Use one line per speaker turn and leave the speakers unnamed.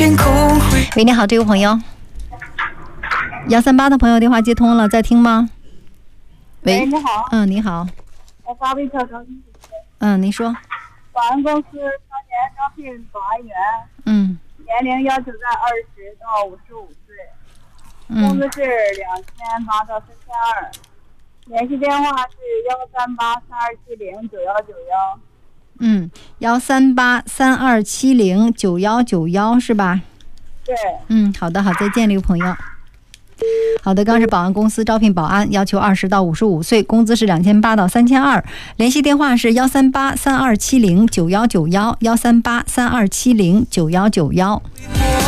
天空。
喂，你好，这位朋友，138的朋友电话接通了，在听吗？喂，
你好。
你好。
我发微信招聘。
您说。
保安公司常年招聘保安员。年龄要求在20到55岁。工资是2800到3200。联系电话是
13832709191。13832709191是吧？
对。
好的，好，再见，这位朋友。好的，刚是保安公司招聘保安，要求20到55岁，工资是2800到3200。联系电话是13832709191，13832709191。